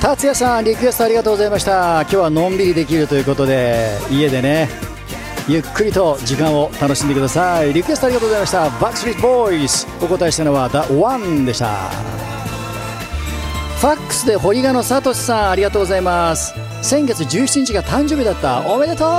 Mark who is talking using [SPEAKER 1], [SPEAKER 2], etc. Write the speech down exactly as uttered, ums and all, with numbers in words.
[SPEAKER 1] 達也さん、リクエストありがとうございました。今日はのんびりできるということで、家でねゆっくりと時間を楽しんでください。リクエストありがとうございました。バックストリートボーイズ、お答えしたのは The One でした。ファックスで堀賀のさとしさん、ありがとうございます。先月じゅうしちにちが誕生日だった。おめでとう。